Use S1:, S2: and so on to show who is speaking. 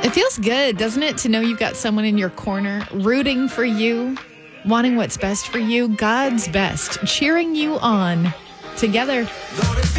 S1: It feels good, doesn't it, to know you've got someone in your corner rooting for you, wanting what's best for you, God's best, cheering you on together.